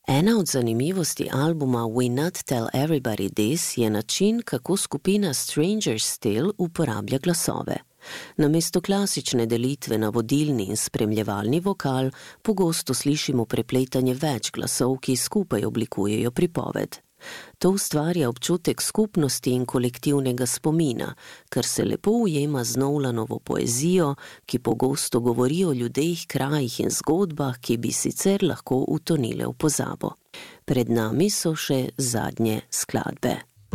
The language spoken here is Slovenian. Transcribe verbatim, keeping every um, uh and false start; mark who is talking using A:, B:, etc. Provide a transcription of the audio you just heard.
A: Ena od zanimivosti albuma We Not Tell Everybody This je način, kako skupina Stranger's Tale uporablja glasove. Namesto klasične delitve na vodilni in spremljevalni vokal, pogosto slišimo prepletanje več glasov, ki skupaj oblikujejo pripoved. To ustvarja občutek skupnosti in kolektivnega spomina, kar se lepo ujema z Nolanovo poezijo, ki pogosto govori o ljudeh, krajih in zgodbah, ki bi sicer lahko utonile v pozabo. Pred nami so še zadnje skladbe.